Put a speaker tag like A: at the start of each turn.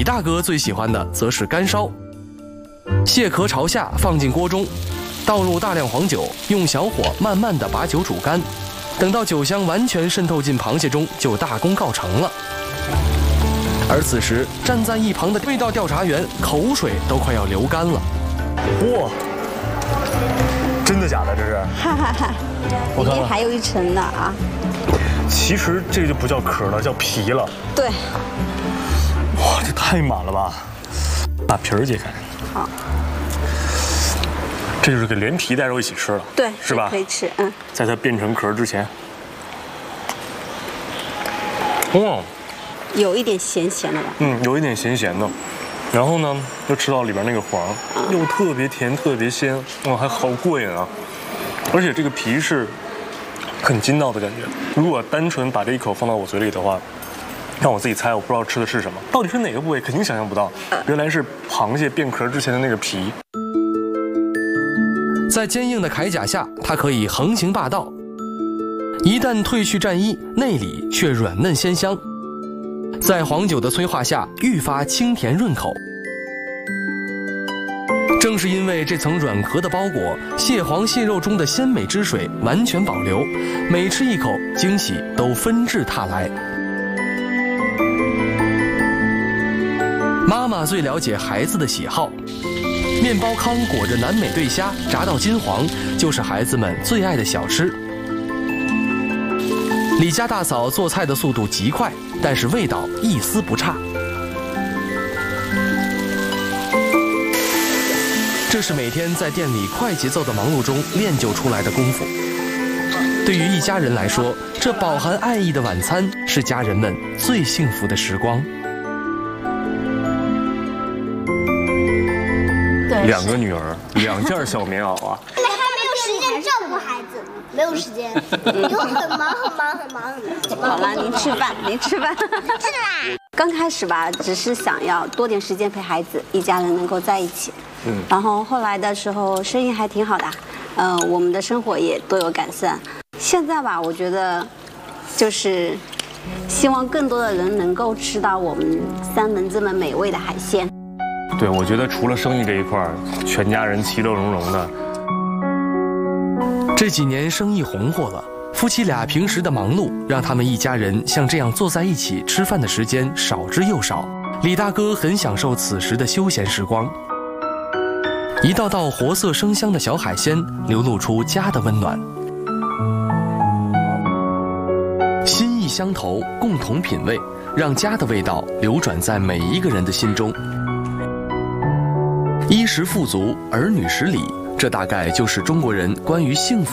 A: 李大哥最喜欢的则是干烧。蟹壳朝下放进锅中，倒入大量黄酒，用小火慢慢地把酒煮干。等到酒香完全渗透进螃蟹中，就大功告成了。而此时站在一旁的味道调查员口水都快要流干了。
B: 哇，真的假的？这是？
C: 哈哈哈，里面还有一层呢啊！
B: 其实这就不叫壳了，叫皮了。
C: 对。
B: 哇，这太满了吧！把皮儿解开。
C: 好。
B: 这就是给连皮带肉一起吃了，
C: 对，
B: 是吧？
C: 可以吃，嗯。
B: 在它变成壳之前，哇，
C: 有一点咸咸的吧？
B: 有一点咸咸的，然后呢，又吃到里边那个黄，又特别甜，特别鲜，哇，还好过瘾啊！而且这个皮是很筋道的感觉。如果单纯把这一口放到我嘴里的话，让我自己猜，我不知道吃的是什么，到底是哪个部位，肯定想象不到。原来是螃蟹变壳之前的那个皮。
A: 在坚硬的铠甲下，它可以横行霸道；一旦褪去战衣，内里却软嫩鲜香。在黄酒的催化下，愈发清甜润口。正是因为这层软壳的包裹，蟹黄蟹肉中的鲜美汁水完全保留，每吃一口，惊喜都纷至沓来。妈妈最了解孩子的喜好。面包糠裹着南美对虾，炸到金黄，就是孩子们最爱的小吃。李家大嫂做菜的速度极快，但是味道一丝不差。这是每天在店里快节奏的忙碌中练就出来的功夫。对于一家人来说，这饱含爱意的晚餐是家人们最幸福的时光。
B: 2个女儿，2件小棉袄啊！
D: 你还没有时间照顾孩子，没有时间，你就很忙。
C: 好了，您吃饭。是啦。刚开始吧，只是想要多点时间陪孩子，一家人能够在一起。然后后来的时候，生意还挺好的，我们的生活也都有改善。现在吧，我觉得，就是希望更多的人能够吃到我们三门这么美味的海鲜。
B: 对，我觉得除了生意这一块，全家人其乐融融的。
A: 这几年生意红火了，夫妻俩平时的忙碌让他们一家人像这样坐在一起吃饭的时间少之又少。李大哥很享受此时的休闲时光。一道道活色生香的小海鲜流露出家的温暖。心意相投，共同品味，让家的味道流转在每一个人的心中。衣食富足，儿女十里，这大概就是中国人关于幸福